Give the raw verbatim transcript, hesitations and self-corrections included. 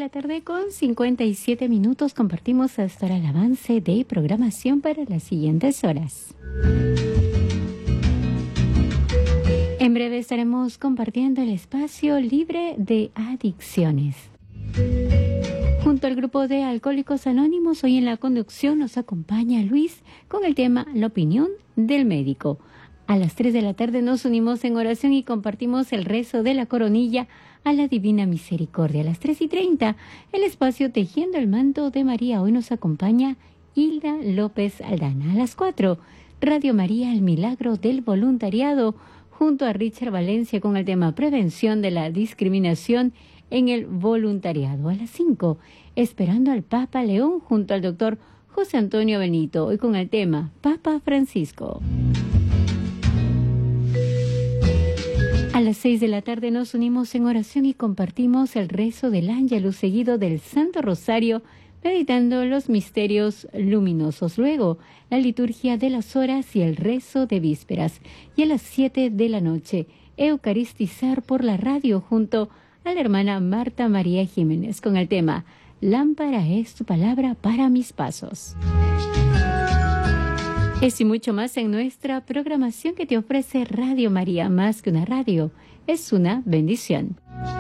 tarde con cincuenta y siete minutos. Compartimos hasta ahora el avance de programación para las siguientes horas. En breve estaremos compartiendo el espacio libre de adicciones. Junto al grupo de Alcohólicos Anónimos, hoy en la conducción nos acompaña Luis con el tema La opinión del médico. A las tres de la tarde nos unimos en oración y compartimos el rezo de la coronilla a la Divina Misericordia. A las tres y treinta, el espacio Tejiendo el Manto de María. Hoy nos acompaña Hilda López Aldana. A las cuatro, Radio María, el Milagro del Voluntariado, junto a Richard Valencia con el tema Prevención de la Discriminación en el Voluntariado. A las cinco, Esperando al Papa León, junto al doctor José Antonio Benito, hoy con el tema Papa Francisco. A las seis de la tarde nos unimos en oración y compartimos el rezo del Ángelus seguido del Santo Rosario, meditando los misterios luminosos. Luego, la liturgia de las horas y el rezo de vísperas. Y a las siete de la noche, eucaristizar por la radio junto a la hermana Marta María Jiménez con el tema Lámpara es tu palabra para mis pasos. Es y mucho más en nuestra programación que te ofrece Radio María. Más que una radio, es una bendición.